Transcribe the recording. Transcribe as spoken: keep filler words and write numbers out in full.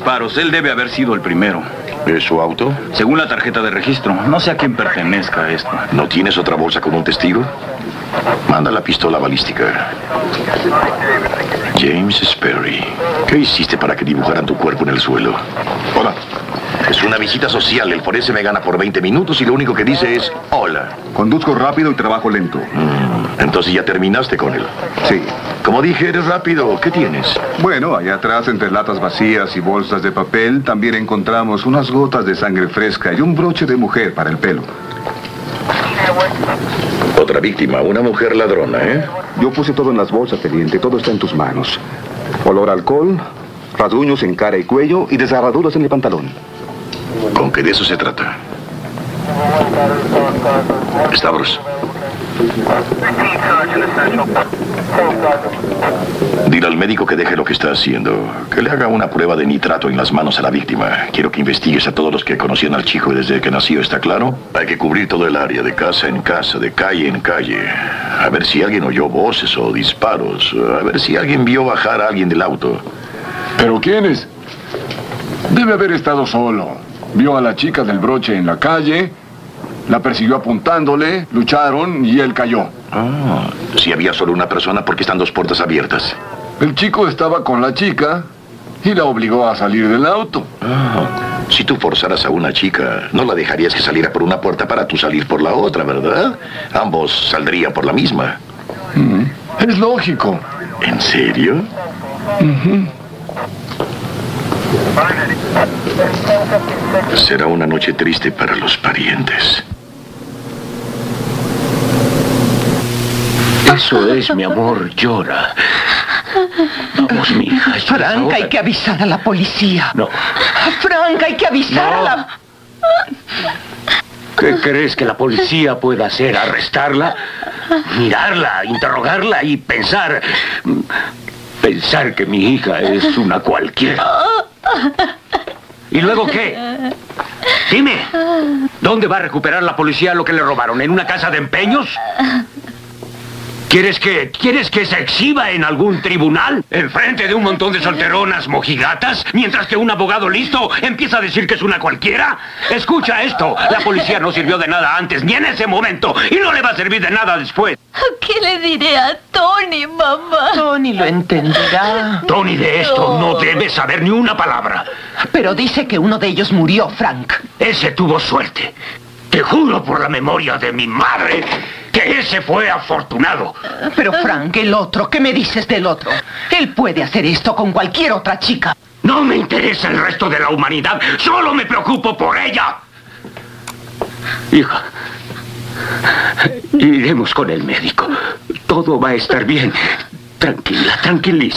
disparos. Él debe haber sido el primero. ¿Es su auto? Según la tarjeta de registro. No sé a quién pertenezca esto. ¿No tienes otra bolsa con un testigo? Manda la pistola balística. James Sperry. ¿Qué hiciste para que dibujaran tu cuerpo en el suelo? Hola. Es una visita social. El forense me gana por veinte minutos y lo único que dice es hola. Conduzco rápido y trabajo lento. Mm, entonces ya terminaste con él. Sí. Como dije, eres rápido. ¿Qué tienes? Bueno, allá atrás, entre latas vacías y bolsas de papel, también encontramos unas gotas de sangre fresca y un broche de mujer para el pelo. Otra víctima, una mujer ladrona, ¿eh? Yo puse todo en las bolsas, teniente. Todo está en tus manos. Olor a alcohol, rasguños en cara y cuello y desgarraduras en el pantalón. Con que de eso se trata. Stavros. Dile al médico que deje lo que está haciendo. Que le haga una prueba de nitrato en las manos a la víctima. Quiero que investigues a todos los que conocían al chico desde que nació, ¿está claro? Hay que cubrir todo el área, de casa en casa, de calle en calle. A ver si alguien oyó voces o disparos. A ver si alguien vio bajar a alguien del auto. ¿Pero quiénes? Debe haber estado solo. Vio a la chica del broche en la calle, la persiguió apuntándole, lucharon y él cayó. Ah, si había solo una persona, ¿por qué están dos puertas abiertas? El chico estaba con la chica y la obligó a salir del auto. Ah, si tú forzaras a una chica, no la dejarías que saliera por una puerta para tú salir por la otra, ¿verdad? Ambos saldrían por la misma. Mm, es lógico. ¿En serio? Uh-huh. Será una noche triste para los parientes. Eso es, mi amor, llora. Vamos, mi hija. Frank, hay que avisar a la policía. No. Frank, hay que avisar No. a la... ¿Qué crees que la policía pueda hacer? ¿Arrestarla? Mirarla, interrogarla y pensar... Pensar que mi hija es una cualquiera. ¿Y luego qué? Dime, ¿dónde va a recuperar la policía lo que le robaron? ¿En una casa de empeños? ¿Quieres que, ¿Quieres que se exhiba en algún tribunal? ¿Enfrente de un montón de solteronas mojigatas? Mientras que un abogado listo empieza a decir que es una cualquiera. Escucha esto. La policía no sirvió de nada antes, ni en ese momento. Y no le va a servir de nada después. ¿Qué le diré a Tony, mamá? Tony lo entenderá. Tony de esto no debe saber ni una palabra. Pero dice que uno de ellos murió, Frank. Ese tuvo suerte. Te juro por la memoria de mi madre que ese fue afortunado. Pero Frank, el otro, ¿qué me dices del otro? Él puede hacer esto con cualquier otra chica. No me interesa el resto de la humanidad. Solo me preocupo por ella. Hija, iremos con el médico. Todo va a estar bien. Tranquila, tranquilízate.